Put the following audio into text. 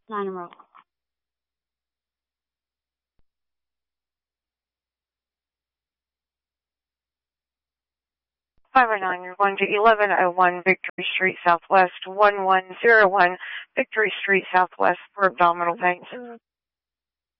Line and roll. 509, you're going to 1101 Victory Street Southwest, 1101 Victory Street Southwest for abdominal pain.